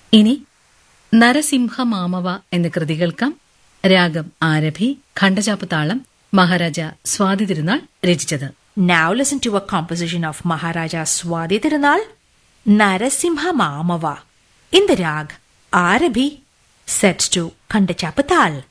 ഇനി നരസിംഹമാമവ എന്ന കൃതി കേൾക്കാം. രാഗം ആരഭി, ഖണ്ഡചാപ്പ് താളം, മഹാരാജ സ്വാതി തിരുനാൾ രചിച്ചത്. Now listen to a composition of Maharaja Swati Tirunal, Narasimha Mamava, in the rag Arabhi, set to Khandachappatal.